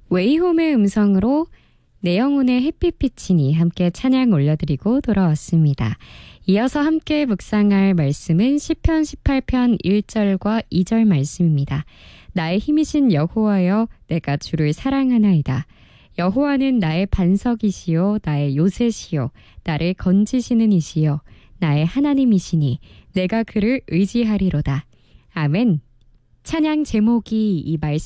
웨이홈의 음성으로 내 영혼의 햇빛비치니 함께 찬양 올려드리고 돌아왔습니다. 이어서 함께 묵상할 말씀은 시편 18편 1절과 2절 말씀입니다. 나의 힘이신 여호와여 내가 주를 사랑하나이다. 여호와는 나의 반석이시요 나의 요새시요 나를 건지시는 이시요 나의 하나님이시니 내가 그를 의지하리로다. 아멘. 찬양 제목이 이 말씀